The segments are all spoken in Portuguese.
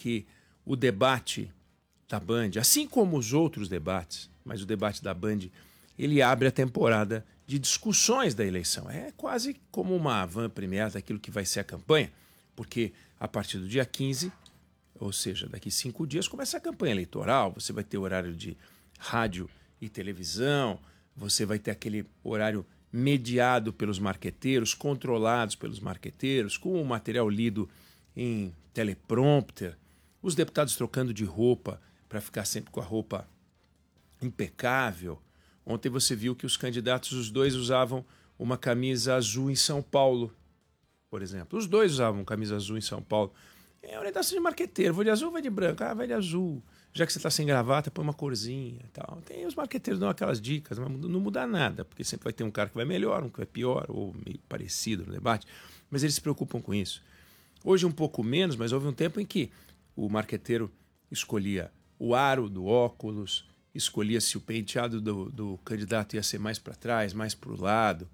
que o debate da Band, assim como os outros debates, mas o debate da Band, ele abre a temporada de discussões da eleição. É quase como uma avant-première daquilo que vai ser a campanha, porque a partir do dia 15, ou seja, daqui 5 dias, começa a campanha eleitoral, você vai ter horário de rádio e televisão, você vai ter aquele horário mediado pelos marqueteiros, controlados pelos marqueteiros, com o material lido em teleprompter, os deputados trocando de roupa para ficar sempre com a roupa impecável. Ontem você viu que os candidatos, os dois usavam uma camisa azul em São Paulo, por exemplo. Os dois usavam camisa azul em São Paulo. É orientação de marqueteiro. Vou de azul, vai de branco. Ah, vai de azul. Já que você está sem gravata, põe uma corzinha e tal. Tem os marqueteiros dão aquelas dicas, mas não muda nada, porque sempre vai ter um cara que vai melhor, um que vai pior, ou meio parecido no debate. Mas eles se preocupam com isso. Hoje um pouco menos, mas houve um tempo em que o marqueteiro escolhia o aro do óculos, escolhia se o penteado do candidato ia ser mais para trás, mais para o lado,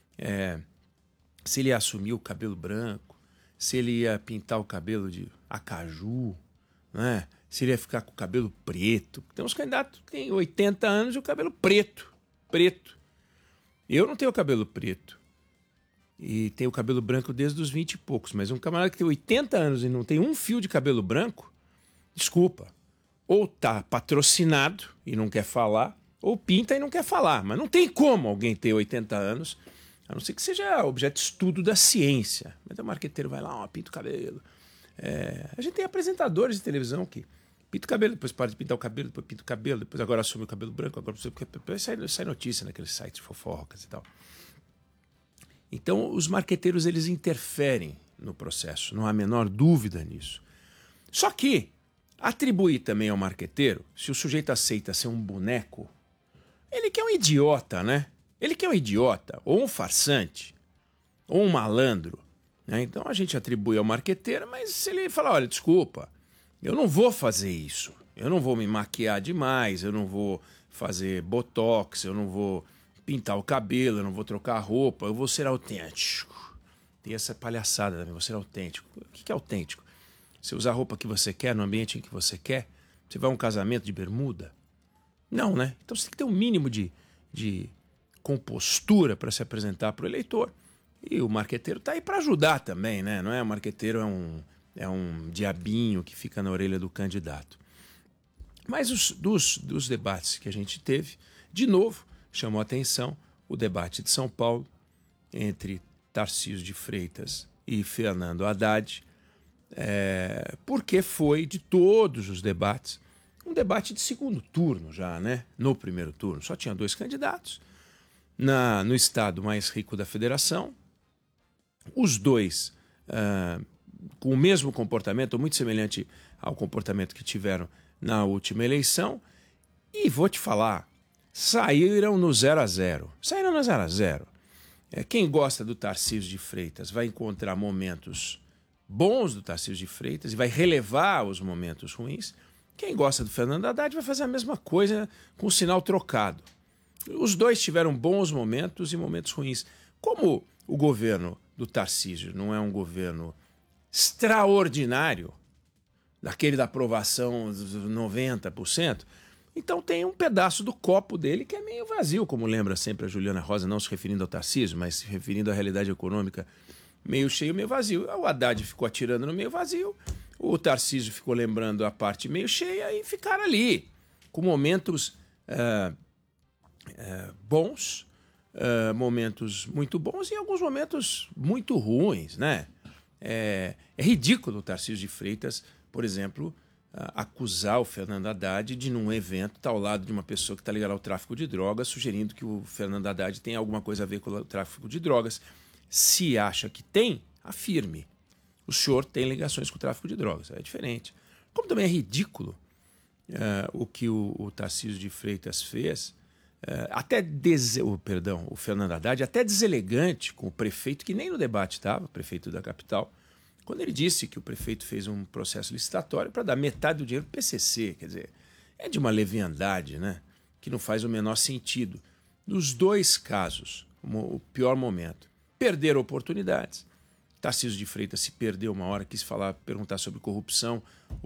se ele ia assumir o cabelo branco, se ele ia pintar o cabelo de acaju, né? Se ele ia ficar com o cabelo preto. Tem uns candidatos que têm 80 anos e o cabelo preto. Eu não tenho cabelo preto. E tenho cabelo branco desde os 20 e poucos. Mas um camarada que tem 80 anos e não tem um fio de cabelo branco, desculpa. Ou está patrocinado e não quer falar, ou pinta e não quer falar. Mas não tem como alguém ter 80 anos, a não ser que seja objeto de estudo da ciência. Mas o marqueteiro vai lá, pinta o cabelo. A gente tem apresentadores de televisão que pinta o cabelo, depois para de pintar o cabelo, depois pinta o cabelo, depois agora assume o cabelo branco, depois sai notícia naqueles sites de fofocas e tal. Então, os marqueteiros, eles interferem no processo, não há a menor dúvida nisso. Só que atribuir também ao marqueteiro, se o sujeito aceita ser um boneco, ele que é um idiota, né? Ele que é um idiota, ou um farsante, ou um malandro. Né? Então a gente atribui ao marqueteiro, mas se ele falar, olha, desculpa, eu não vou fazer isso, eu não vou me maquiar demais, eu não vou fazer botox, eu não vou pintar o cabelo, eu não vou trocar a roupa, eu vou ser autêntico. Tem essa palhaçada também, vou ser autêntico. O que é autêntico? Você usar a roupa que você quer, no ambiente em que você quer? Você vai a um casamento de bermuda? Não, né? Então você tem que ter um mínimo de compostura para se apresentar para o eleitor. E o marqueteiro está aí para ajudar também, né? Não é? O marqueteiro é um diabinho que fica na orelha do candidato. Mas dos debates que a gente teve, de novo, chamou a atenção o debate de São Paulo entre Tarcísio de Freitas e Fernando Haddad, porque foi, de todos os debates, um debate de segundo turno já, né? No primeiro turno só tinha 2 candidatos, no estado mais rico da federação, os dois com o mesmo comportamento, muito semelhante ao comportamento que tiveram na última eleição, e vou te falar, saíram no 0-0. Saíram no 0-0. Quem gosta do Tarcísio de Freitas vai encontrar momentos bons do Tarcísio de Freitas e vai relevar os momentos ruins. Quem gosta do Fernando Haddad vai fazer a mesma coisa com o sinal trocado. Os dois tiveram bons momentos e momentos ruins. Como o governo do Tarcísio não é um governo extraordinário, daquele da aprovação dos 90%, então tem um pedaço do copo dele que é meio vazio, como lembra sempre a Juliana Rosa, não se referindo ao Tarcísio, mas se referindo à realidade econômica, meio cheio, meio vazio. O Haddad ficou atirando no meio vazio, o Tarcísio ficou lembrando a parte meio cheia e ficaram ali, com momentos bons, momentos muito bons e alguns momentos muito ruins, né? É ridículo o Tarcísio de Freitas, por exemplo, acusar o Fernando Haddad de, num evento, estar ao lado de uma pessoa que está ligada ao tráfico de drogas, sugerindo que o Fernando Haddad tem alguma coisa a ver com o tráfico de drogas. Se acha que tem, afirme. O senhor tem ligações com o tráfico de drogas. É diferente. Como também é ridículo o que o Tarcísio de Freitas fez, o Fernando Haddad, até deselegante com o prefeito, que nem no debate estava, prefeito da capital, quando ele disse que o prefeito fez um processo licitatório para dar metade do dinheiro para o PCC. Quer dizer, é de uma leviandade, né? Que não faz o menor sentido. Nos 2 casos, o pior momento, perderam oportunidades. Tarcísio de Freitas se perdeu uma hora, quis perguntar sobre corrupção,